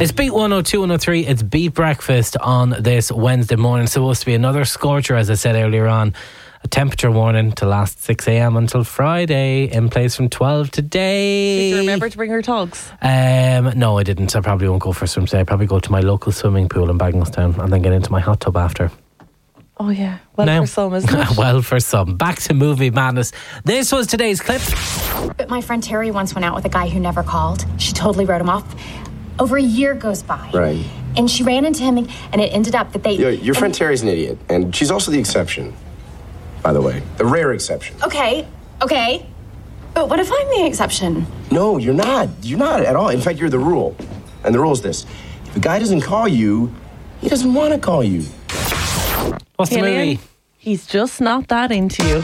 It's Beat 102, 103. It's Beat Breakfast on this Wednesday morning. It's supposed to be another scorcher, as I said earlier on. A temperature warning to last 6 a.m. until Friday, in place from 12 today. Did you remember to bring her togs? No, I didn't. I probably won't go for a swim today. I'll probably go to my local swimming pool in Bagnallstown and then get into my hot tub after. Oh, yeah. For some, isn't it? Well, for some. Back to movie madness. This was today's clip. But my friend Terry once went out with a guy who never called. She totally wrote him off. Over a year goes by. Right. And she ran into him, and it ended up that they... Your friend Terry's an idiot, and she's also the exception, by the way. The rare exception. Okay. But what if I'm the exception? No, you're not. You're not at all. In fact, you're the rule. And the rule is this. If a guy doesn't call you, he doesn't want to call you. What's the movie? He's just not that into you.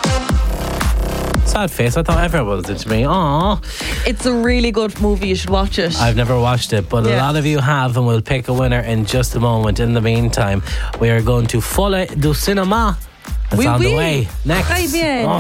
Sad face. I thought everyone was into me. Aww. It's a really good movie. You should watch it. I've never watched it, but a lot of you have, and we'll pick a winner in just a moment. In the meantime, we are going to Folle du Cinema. It's on the way. Next. Très bien.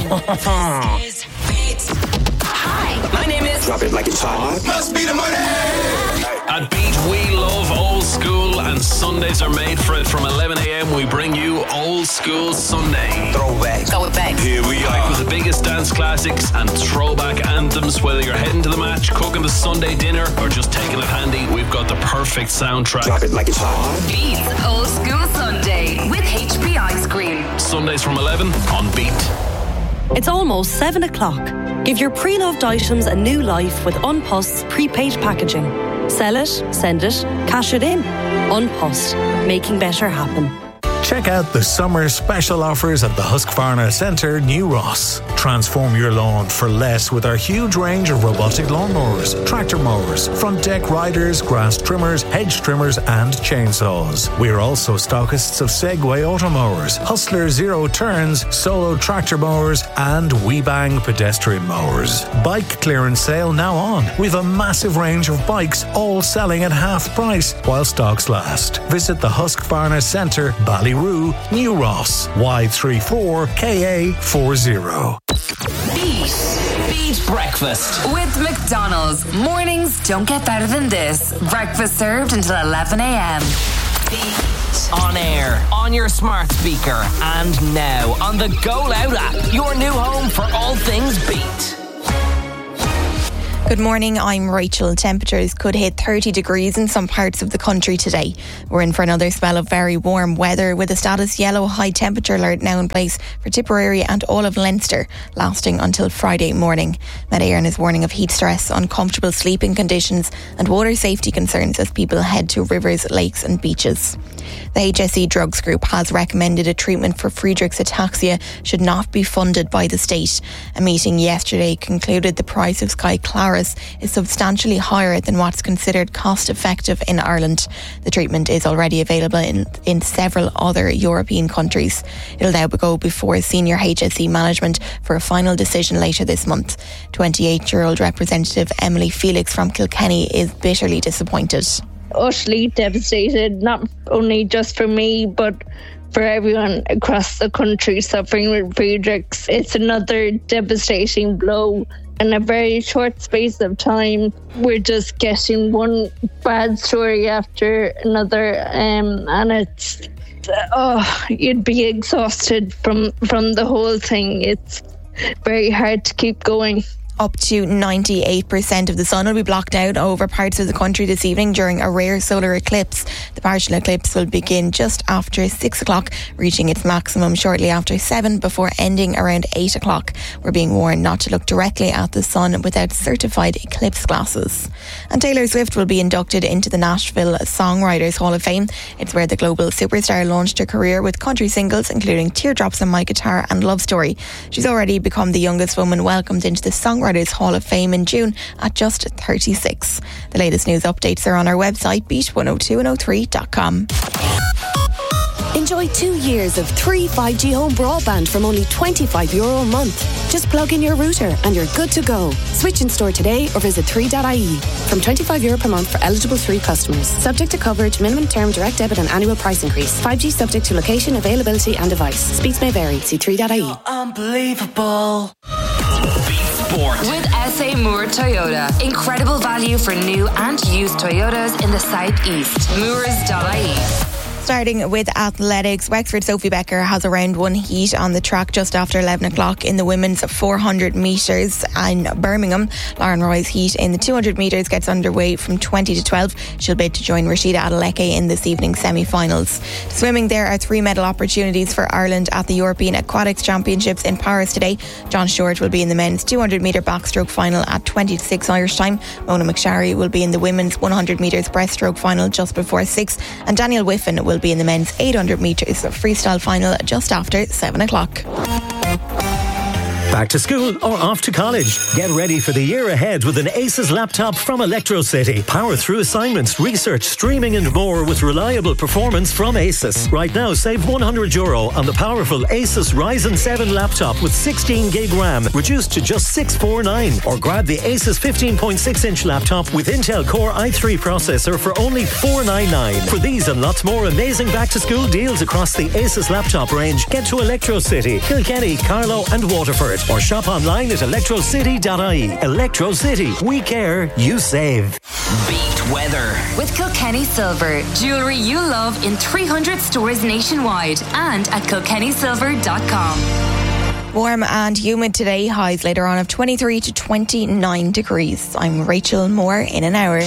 Hi, my name is... Drop it like it's hot. Must be the money. At Beat, we love old school, and Sundays are made for it. From 11 a.m, we bring you Old School Sunday. Throwback. Go with bang. Here we are with the biggest dance classics and throwback anthems. Whether you're heading to the match, cooking the Sunday dinner, or just taking it handy, we've got the perfect soundtrack. Drop it like it's hot. Beat Old School Sunday with HP Ice Cream. Sundays from 11 on Beat. It's almost 7 o'clock. Give your pre-loved items a new life with Unpost's prepaid packaging. Sell it, send it, cash it in. Unpost, making better happen. Check out the summer special offers at the Husqvarna Centre, New Ross. Transform your lawn for less with our huge range of robotic lawnmowers, tractor mowers, front deck riders, grass trimmers, hedge trimmers and chainsaws. We're also stockists of Segway automowers, Hustler Zero Turns, Solo tractor mowers and WeBang pedestrian mowers. Bike clearance sale now on. We've a massive range of bikes all selling at half price while stocks last. Visit the Husqvarna Centre, Ballyroo, New Ross, Y34KA40. Beat Breakfast with McDonald's. Mornings don't get better than this. Breakfast served until 11 a.m. Beat. On air, on your smart speaker, and now on the Go Loud app, your new home for all things Beat. Good morning, I'm Rachel. Temperatures could hit 30 degrees in some parts of the country today. We're in for another spell of very warm weather with a status yellow high temperature alert now in place for Tipperary and all of Leinster, lasting until Friday morning. Met Éireann is warning of heat stress, uncomfortable sleeping conditions and water safety concerns as people head to rivers, lakes and beaches. The HSE Drugs Group has recommended a treatment for Friedreich's ataxia should not be funded by the state. A meeting yesterday concluded the price of Skyclarys is substantially higher than what's considered cost effective in Ireland. The treatment is already available in several other European countries. It'll now go before senior HSE management for a final decision later this month. 28-year-old Representative Emily Felix from Kilkenny is bitterly disappointed. Utterly devastated, not only just for me but for everyone across the country suffering with Friedreich's. It's another devastating blow in a very short space of time. We're just getting one bad story after another, and it's you'd be exhausted from the whole thing. It's very hard to keep going. Up to 98% of the sun will be blocked out over parts of the country this evening during a rare solar eclipse. The partial eclipse will begin just after 6 o'clock, reaching its maximum shortly after 7 before ending around 8 o'clock. We're being warned not to look directly at the sun without certified eclipse glasses. And Taylor Swift will be inducted into the Nashville Songwriters Hall of Fame. It's where the global superstar launched her career with country singles including Teardrops on My Guitar and Love Story. She's already become the youngest woman welcomed into the Songwriters Hall of Fame in June at just 36. The latest news updates are on our website, beat102103.com. Enjoy 2 years of 3 5G home broadband from only €25 a month. Just plug in your router and you're good to go. Switch in store today or visit 3.ie. From €25 per month for eligible 3 customers. Subject to coverage, minimum term, direct debit and annual price increase. 5G subject to location, availability and device. Speeds may vary. See 3.ie. Unbelievable. Beat sport. With SA Moore Toyota. Incredible value for new and used Toyotas in the southeast. Moores.ie. Starting with athletics, Wexford Sophie Becker has a round one heat on the track just after 11 o'clock in the women's 400 metres in Birmingham. Lauren Roy's heat in the 200 metres gets underway from 20 to 12. She'll bid to join Rashida Adeleke in this evening's semi-finals. Swimming, there are 3 medal opportunities for Ireland at the European Aquatics Championships in Paris today. John Stewart will be in the men's 200 metre backstroke final at 20 to 6 Irish time. Mona McSharry will be in the women's 100 metres breaststroke final just before 6. And Daniel Whiffen will be in the men's 800 metres freestyle final just after 7 o'clock. Back to school or off to college? Get ready for the year ahead with an Aces laptop from Electrocity. Power through assignments, research, streaming and more with reliable performance from Asus. Right now, save €100 on the powerful Asus Ryzen 7 laptop with 16 gig RAM, reduced to just $649. Or grab the Asus 15.6-inch laptop with Intel Core i3 processor for only $499. For these and lots more amazing back-to-school deals across the Asus laptop range, get to Electrocity, Kilkenny, Carlow and Waterford. Or shop online at electrocity.ie. Electro City. We care, you save. Beat weather. With Kilkenny Silver. Jewellery you love in 300 stores nationwide and at kilkennysilver.com. Warm and humid today. Highs later on of 23 to 29 degrees. I'm Rachel Moore in an hour.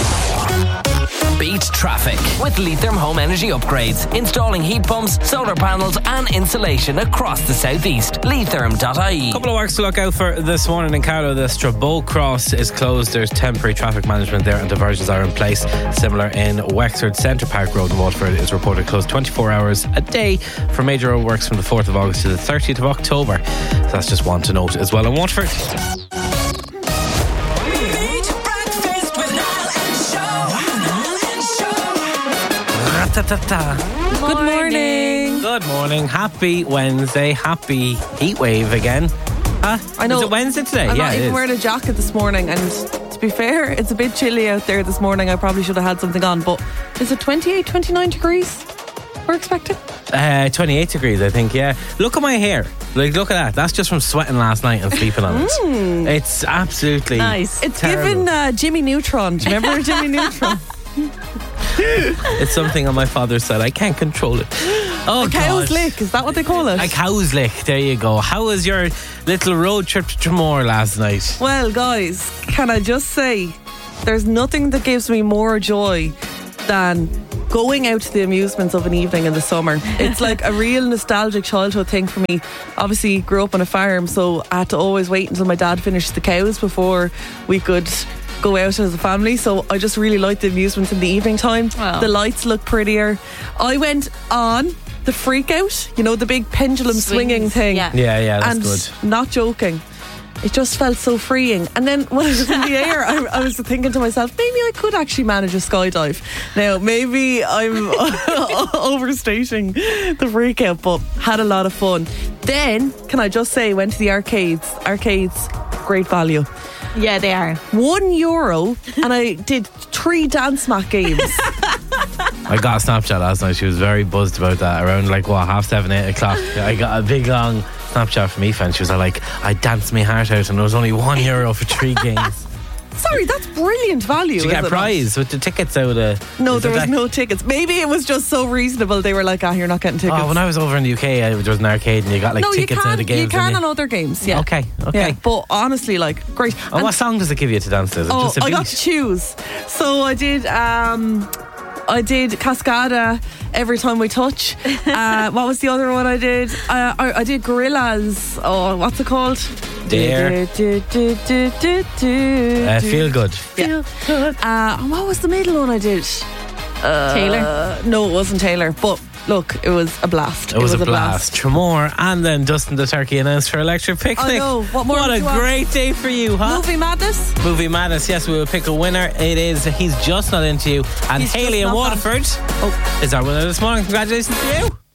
Beat traffic with Leitherm Home Energy Upgrades. Installing heat pumps, solar panels and insulation across the southeast. Leitherm.ie. Couple of works to look out for this morning in Carlow. The Straboe Cross is closed. There's temporary traffic management there and diversions are in place. Similar in Wexford. Centre Park Road in Waterford is reported closed 24 hours a day for major road works from the 4th of August to the 30th of October. So that's just one to note as well in Waterford. Good morning. Good morning. Happy Wednesday. Happy heat wave again. Huh? I know. Is it Wednesday today? I'm yeah, not even wearing a jacket this morning, and to be fair, it's a bit chilly out there this morning. I probably should have had something on, but is it 28, 29 degrees we're expecting? 28 degrees, I think, yeah. Look at my hair. Like, look at that. That's just from sweating last night and sleeping on it. It's absolutely nice. It's terrible. given Jimmy Neutron. Do you remember Jimmy Neutron? It's something on my father's side. I can't control it. Oh, a cow's lick, is that what they call it? A cow's lick, there you go. How was your little road trip to Tramore last night? Well, guys, can I just say, there's nothing that gives me more joy than going out to the amusements of an evening in the summer. It's like a real nostalgic childhood thing for me. Obviously, grew up on a farm, so I had to always wait until my dad finished the cows before we could go out as a family. So I just really liked the amusements in the evening time. Wow. The lights look prettier. I went on the freak out, you know, the big pendulum swinging thing. Yeah, that's and good. Not joking, it just felt so freeing. And then when I was in the air, I was thinking to myself, maybe I could actually manage a skydive. Now, maybe I'm overstating the freak out, but had a lot of fun. Then, can I just say, went to the arcades. Arcades, great value. Yeah, they are. €1, and I did 3 dance mat games. I got a Snapchat last night. She was very buzzed about that. Around 7:30, 8 o'clock. I got a big long Snapchat from Aoife, and she was like, I danced my heart out and it was only €1 for 3 games. Sorry, that's brilliant value. Did you get a prize with the tickets out of? No, there was no tickets. Maybe it was just so reasonable. They were like, you're not getting tickets. Oh, when I was over in the UK, there was an arcade and you got tickets out of games. You can on other games, yeah. Okay. Yeah, but honestly, great. And what song does it give you to dance to? Is it just a beat? I got to choose. So I did Cascada, Every Time We Touch. What was the other one I did? I did Gorillaz. Oh, what's it called? Dare. Feel Good. Feel Good. And what was the middle one I did? Taylor? No, it wasn't Taylor, but look, it was a blast. It was a blast. Tramore, and then Dustin the Turkey announced for Electric Picnic. I know. What a great day for you, huh? Movie Madness? Movie Madness, yes, we will pick a winner. It is He's Just Not Into You. And Hayley in Waterford is our winner this morning. Congratulations to you.